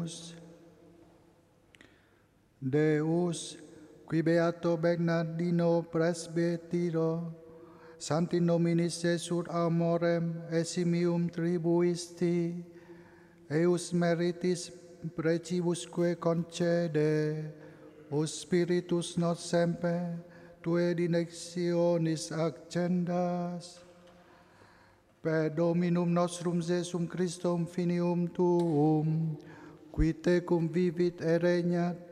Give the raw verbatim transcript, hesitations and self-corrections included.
oremus. Deus, qui beato Bernardino presbytero, Sancti nominis Jesut amorem esimium tribuisti, eus meritis precibusque concede, o Spiritus nos semper, tue directionis accendas, per Dominum nostrum Jesum Christum finium tuum, qui tecum vivit et regnat